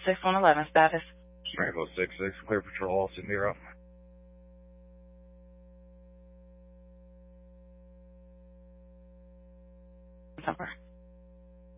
6111 status. Rainbow 66, clear patrol, Austin Bureau. Number.